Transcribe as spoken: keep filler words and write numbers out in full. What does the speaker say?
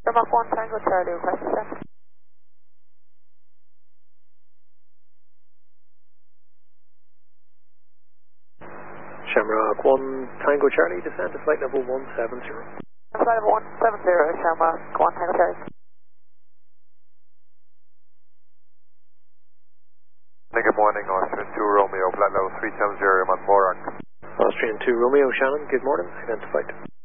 Shamrock one Tango Charlie, request descent. Shamrock one Tango Charlie, descent to flight level one seven zero. Flight level one seven zero, Shamrock one Tango Charlie. Good morning, Austrian two Romeo, flight level three seven zero, Montmorak. Austrian two Romeo, Shannon, good morning, identified.